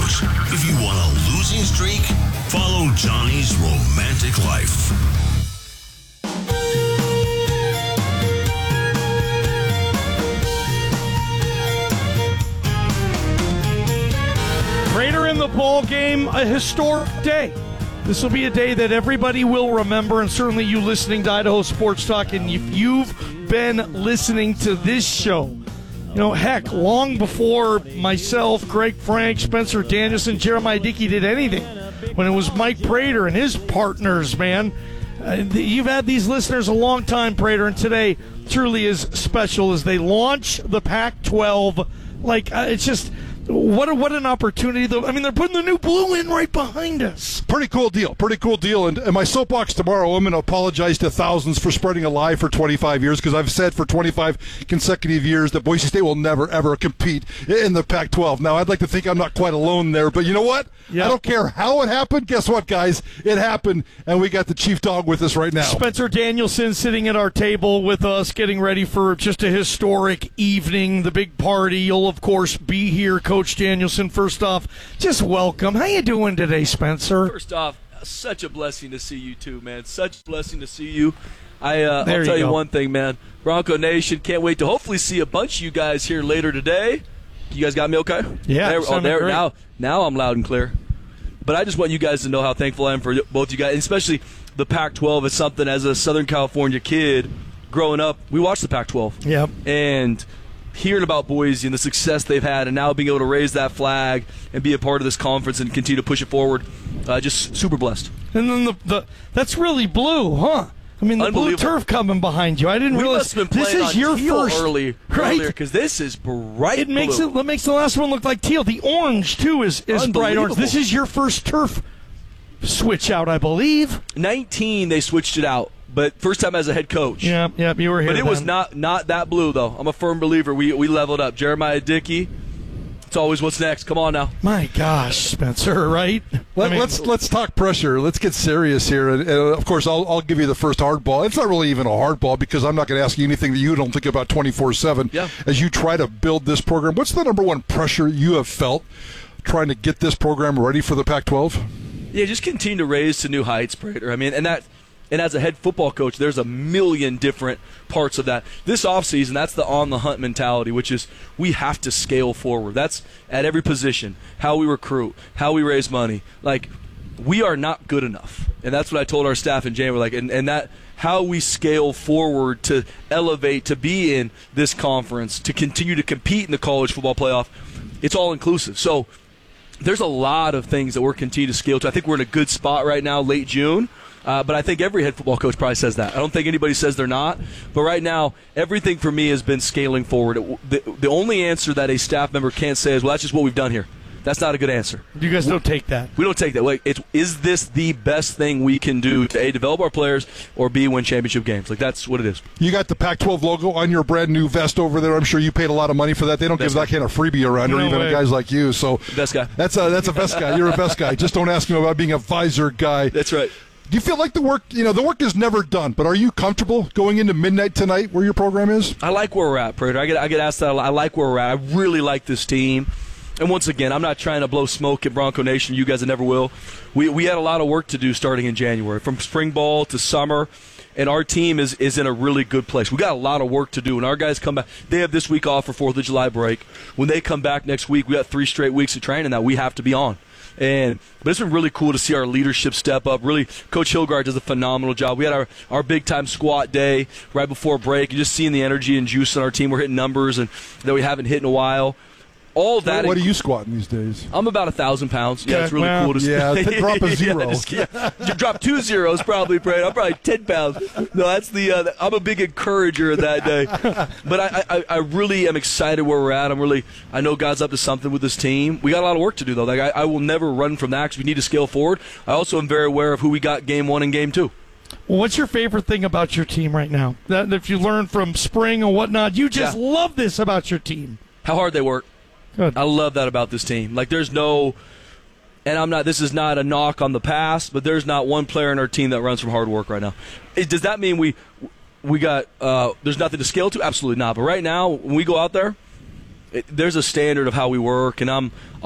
coach. If you want a losing streak, follow Johnny's romantic life. Prater in the ball game, a historic day. This will be a day that everybody will remember, and certainly you listening to Idaho Sports Talk, and if you've been listening to this show, heck, long before myself, Greg Frank, Spencer Danielson, Jeremiah Dickey did anything, when it was Mike Prater and his partners, man. You've had these listeners a long time, Prater, and today truly is special as they launch the Pac-12. It's just... What an opportunity, though. I mean, they're putting the new blue in right behind us. Pretty cool deal. And my soapbox tomorrow, I'm going to apologize to thousands for spreading a lie for 25 years, because I've said for 25 consecutive years that Boise State will never, ever compete in the Pac-12. Now, I'd like to think I'm not quite alone there, but you know what? Yep. I don't care how it happened. Guess what, guys? It happened, and we got the chief dog with us right now. Spencer Danielson sitting at our table with us, getting ready for just a historic evening, the big party. You'll, of course, be here, Coach Danielson. First off, just welcome. How you doing today, Spencer? First off, such a blessing to see you too, man. Such a blessing to see you. I'll tell you one thing, man. Bronco Nation, can't wait to hopefully see a bunch of you guys here later today. You guys got me okay? Yeah. Now I'm loud and clear. But I just want you guys to know how thankful I am for both you guys, and especially the Pac-12 is something. As a Southern California kid growing up, we watched the Pac-12. Yep. And hearing about Boise and the success they've had, and now being able to raise that flag and be a part of this conference and continue to push it forward, just super blessed. And then that's really blue, huh? I mean, the blue turf coming behind you. I didn't realize this is your first earlier because this is bright blue. It makes the last one look like teal. The orange too is bright orange. This is your first turf switch out, I believe. 19, they switched it out. But first time as a head coach. Yeah, you were here. But it was not that blue, though. I'm a firm believer. We leveled up. Jeremiah Dickey, it's always what's next. Come on now. My gosh, Spencer, right? Let's talk pressure. Let's get serious here. And of course, I'll give you the first hard ball. It's not really even a hard ball, because I'm not going to ask you anything that you don't think about 24/7 as you try to build this program. What's the number one pressure you have felt trying to get this program ready for the Pac-12? Yeah, just continue to raise to new heights, Prater. I mean, and as a head football coach, there's a million different parts of that. This offseason, that's the on-the-hunt mentality, which is we have to scale forward. That's at every position, how we recruit, how we raise money. We are not good enough. And that's what I told our staff in January. And that how we scale forward to elevate, to be in this conference, to continue to compete in the college football playoff, it's all inclusive. So there's a lot of things that we're continuing to scale to. I think we're in a good spot right now, late June. But I think every head football coach probably says that. I don't think anybody says they're not. But right now, everything for me has been scaling forward. The only answer that a staff member can't say is, well, that's just what we've done here. That's not a good answer. You guys don't take that. We don't take that. Is this the best thing we can do to, A, develop our players, or B, win championship games? That's what it is. You got the Pac-12 logo on your brand new vest over there. I'm sure you paid a lot of money for that. They don't give that kind of freebie around, or even guys like you. So best guy. That's a best guy. You're a best guy. Just don't ask him about being a visor guy. That's right. Do you feel like the work is never done, but are you comfortable going into midnight tonight where your program is? I like where we're at, Prater. I get asked that a lot. I like where we're at. I really like this team. And once again, I'm not trying to blow smoke at Bronco Nation. You guys never will. We had a lot of work to do starting in January, from spring ball to summer, and our team is in a really good place. We got a lot of work to do. When our guys come back, they have this week off for 4th of July break. When they come back next week, we got 3 straight weeks of training that we have to be on. But it's been really cool to see our leadership step up. Really, Coach Hilgard does a phenomenal job. We had our big-time squat day right before break. You just seeing the energy and juice on our team. We're hitting numbers and that we haven't hit in a while. All that. What are you squatting these days? I'm about 1,000 pounds. Yeah, it's really cool to see. Yeah, drop a zero. You drop 2 zeros probably, Brad. I'm probably 10 pounds. No, that's I'm a big encourager of that day. But I really am excited where we're at. I know God's up to something with this team. We got a lot of work to do, though. I will never run from that because we need to scale forward. I also am very aware of who we got game 1 and game 2. Well, what's your favorite thing about your team right now? That if you learn from spring and whatnot, you just love this about your team. How hard they work. Good. I love that about this team. There's no, and this is not a knock on the past, but there's not one player in our team that runs from hard work right now. Does that mean we got, there's nothing to scale to? Absolutely not. But right now, when we go out there, there's a standard of how we work, and I'm